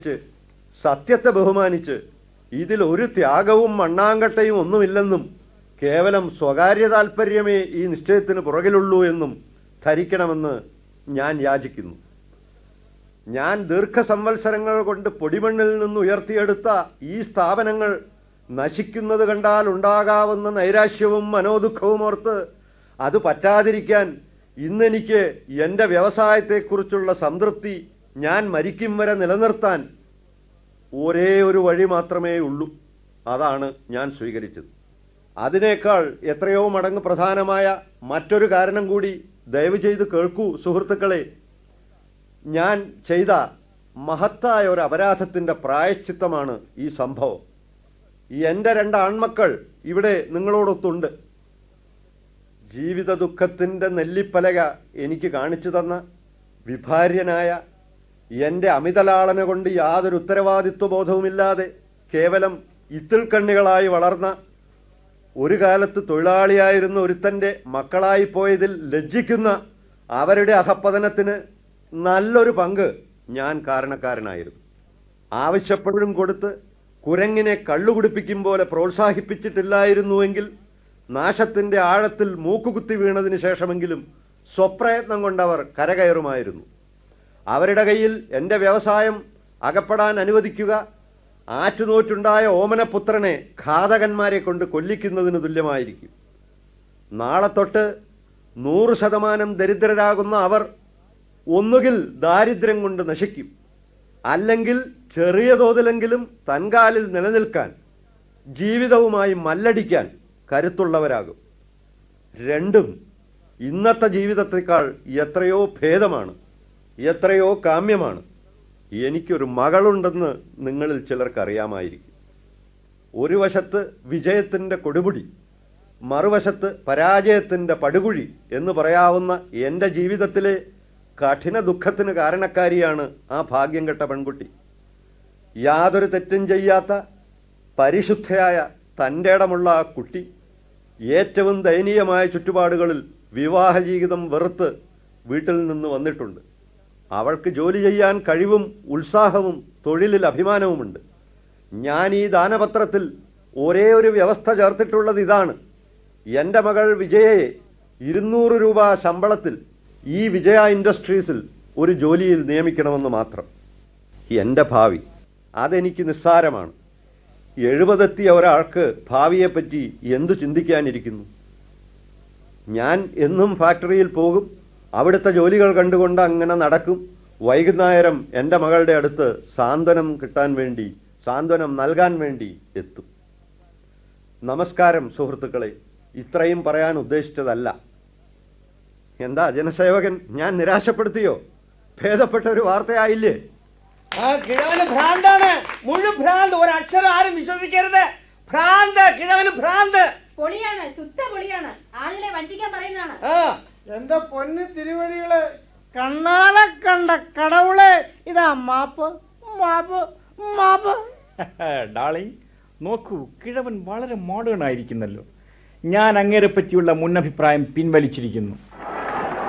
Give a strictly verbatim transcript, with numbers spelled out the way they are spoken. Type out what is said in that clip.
സത്യത്തെ ബഹുമാനിച്ച് ഇതിൽ ഒരു ത്യാഗവും മണ്ണാങ്കട്ടയും ഒന്നുമില്ലെന്നും കേവലം സ്വകാര്യ താൽപ്പര്യമേ ഈ നിശ്ചയത്തിന് പുറകിലുള്ളൂ എന്നും ധരിക്കണമെന്ന് ഞാൻ യാചിക്കുന്നു. ഞാൻ ദീർഘസംവത്സരങ്ങൾ കൊണ്ട് പൊടിമണ്ണിൽ നിന്ന് ഉയർത്തിയെടുത്ത ഈ സ്ഥാപനങ്ങൾ നശിക്കുന്നത് കണ്ടാൽ ഉണ്ടാകാവുന്ന നൈരാശ്യവും മനോദുഃഖവും ഓർത്ത് അത് പറ്റാതിരിക്കാൻ ഇന്നെനിക്ക് എൻ്റെ വ്യവസായത്തെക്കുറിച്ചുള്ള സംതൃപ്തി ഞാൻ മരിക്കും വരെ നിലനിർത്താൻ ഒരേ ഒരു വഴി മാത്രമേ ഉള്ളൂ. അതാണ് ഞാൻ സ്വീകരിച്ചത്. അതിനേക്കാൾ എത്രയോ മടങ്ങ് പ്രധാനമായ മറ്റൊരു കാരണം കൂടി ദയവ് ചെയ്ത് കേൾക്കൂ സുഹൃത്തുക്കളെ. ഞാൻ ചെയ്ത മഹത്തായ ഒരു അപരാധത്തിൻ്റെ പ്രായശ്ചിത്തമാണ് ഈ സംഭവം. എൻ്റെ രണ്ട് ആൺമക്കൾ ഇവിടെ നിങ്ങളോടൊത്തുണ്ട്. ജീവിത ദുഃഖത്തിൻ്റെ നെല്ലിപ്പലക എനിക്ക് കാണിച്ചു തന്ന വിഭാര്യനായ എൻ്റെ അമിതലാളന കൊണ്ട് യാതൊരു ഉത്തരവാദിത്വ ബോധവുമില്ലാതെ കേവലം ഇത്തിൽക്കണ്ണികളായി വളർന്ന ഒരു കാലത്ത് തൊഴിലാളിയായിരുന്ന ഒരുത്തൻ്റെ മക്കളായിപ്പോയതിൽ ലജ്ജിക്കുന്ന അവരുടെ അധപ്പതനത്തിന് നല്ലൊരു പങ്ക് ഞാൻ കാരണക്കാരനായിരുന്നു. ആവശ്യപ്പെടും കൊടുത്ത് കുരങ്ങിനെ കള്ളുകുടിപ്പിക്കും പോലെ പ്രോത്സാഹിപ്പിച്ചിട്ടില്ലായിരുന്നുവെങ്കിൽ നാശത്തിൻ്റെ ആഴത്തിൽ മൂക്കുകുത്തി വീണതിന് ശേഷമെങ്കിലും സ്വപ്രയത്നം കൊണ്ടവർ കരകയറുമായിരുന്നു. അവരുടെ കയ്യിൽ എൻ്റെ വ്യവസായം അകപ്പെടാൻ അനുവദിക്കുക ആറ്റുനോറ്റുണ്ടായ ഓമനപുത്രനെ ഘാതകന്മാരെ കൊണ്ട് കൊല്ലിക്കുന്നതിന് തുല്യമായിരിക്കും. നാളെ തൊട്ട് നൂറ് ശതമാനം ദരിദ്രരാകുന്ന അവർ ഒന്നുകിൽ ദാരിദ്ര്യം കൊണ്ട് നശിക്കും, അല്ലെങ്കിൽ ചെറിയ തോതിലെങ്കിലും തൻകാലിൽ നിലനിൽക്കാൻ ജീവിതവുമായി മല്ലടിക്കാൻ കരുത്തുള്ളവരാകും. രണ്ടും ഇന്നത്തെ ജീവിതത്തേക്കാൾ എത്രയോ ഭേദമാണ്, എത്രയോ കാമ്യമാണ്. എനിക്കൊരു മകളുണ്ടെന്ന് നിങ്ങളിൽ ചിലർക്കറിയാമായിരിക്കും. ഒരു വശത്ത് വിജയത്തിൻ്റെ കൊടുമുടി, മറുവശത്ത് പരാജയത്തിൻ്റെ പടുകുഴി എന്ന് പറയാവുന്ന എൻ്റെ ജീവിതത്തിലെ കഠിന ദുഃഖത്തിന് കാരണക്കാരിയാണ് ആ ഭാഗ്യം കെട്ട പെൺകുട്ടി. യാതൊരു തെറ്റും ചെയ്യാത്ത പരിശുദ്ധയായ തൻ്റെ ഇടമുള്ള ആ കുട്ടി ഏറ്റവും ദയനീയമായ ചുറ്റുപാടുകളിൽ വിവാഹ ജീവിതം വെറുത്ത് വീട്ടിൽ നിന്ന് വന്നിട്ടുണ്ട്. അവൾക്ക് ജോലി ചെയ്യാൻ കഴിവും ഉത്സാഹവും തൊഴിലിൽ അഭിമാനവുമുണ്ട്. ഞാൻ ഈ ദാനപത്രത്തിൽ ഒരേ ഒരു വ്യവസ്ഥ ചേർത്തിട്ടുള്ളത് ഇതാണ്: എൻ്റെ മകൾ വിജയയെ ഇരുന്നൂറ് രൂപ ശമ്പളത്തിൽ ഈ വിജയ ഇൻഡസ്ട്രീസിൽ ഒരു ജോലിയിൽ നിയമിക്കണമെന്ന് മാത്രം. എൻ്റെ ഭാവി അതെനിക്ക് നിസ്സാരമാണ്. എഴുപതെത്തിയ ഒരാൾക്ക് ഭാവിയെപ്പറ്റി എന്തു ചിന്തിക്കാനിരിക്കുന്നു? ഞാൻ എന്നും ഫാക്ടറിയിൽ പോകും, അവിടുത്തെ ജോലികൾ കണ്ടുകൊണ്ട് അങ്ങനെ നടക്കും. വൈകുന്നേരം എൻ്റെ മകളുടെ അടുത്ത് സാന്ത്വനം കിട്ടാൻ വേണ്ടി, സാന്ത്വനം നൽകാൻ വേണ്ടി എത്തും. നമസ്കാരം സുഹൃത്തുക്കളെ, ഇത്രയും പറയാൻ ഉദ്ദേശിച്ചതല്ല. എന്താ ജനസേവകൻ, ഞാൻ നിരാശപ്പെടുത്തിയോ? ഭേദപ്പെട്ട ഒരു വാർത്തയായില്ലേ? ആ കിഴവന് ഭ്രാന്താണ്, മുഴു ഭ്രാന്ത്. ഒരക്ഷരം ആരും വിശ്വസിക്കരുത്. ഭ്രാന്ത്, കിഴവന് ഭ്രാന്ത്. പൊളിയാണ്, ശുദ്ധ പൊളിയാണ്. ആളുകളെ വഞ്ചിക്കാൻ പറയുന്നതാണ്. ആ എന്റെ പൊന്ന് തിരുവഴികള്, കണ്ണാലെ കണ്ട കടവുളെ, ഇതാ മാപ്പ് മാപ്പ് മാപ്പ്. ഡാർലിംഗ്, നോക്കൂ, കിഴവൻ വളരെ മോഡേൺ ആയിരിക്കുന്നല്ലോ. ഞാൻ അങ്ങേരെ പറ്റിയുള്ള മുന്നഭിപ്രായം പിൻവലിച്ചിരിക്കുന്നു.